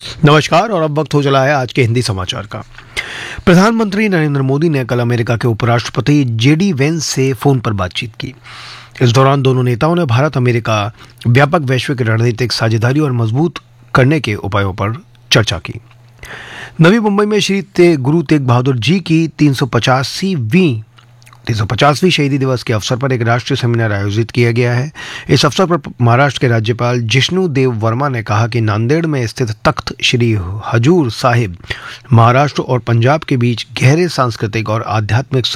नमस्कार और अब वक्त हो चला है आज के हिंदी समाचार का। प्रधानमंत्री नरेंद्र मोदी ने कल अमेरिका के उपराष्ट्रपति जेडी वेंस से फोन पर बातचीत की। इस दौरान दोनों नेताओं ने भारत अमेरिका व्यापक वैश्विक रणनीतिक साझेदारी और मजबूत करने के उपायों पर चर्चा की। नवी मुंबई में श्री गुरु तेग बहादुर जी की 350वीं शहीदी दिवस के अवसर पर एक राष्ट्रीय सेमिनार आयोजित किया गया है। इस अवसर पर महाराष्ट्र के राज्यपाल जिष्णु देव वर्मा ने कहा कि नांदेड़ में स्थित तख्त श्री हजूर साहिब महाराष्ट्र और पंजाब के बीच गहरे सांस्कृतिक और आध्यात्मिक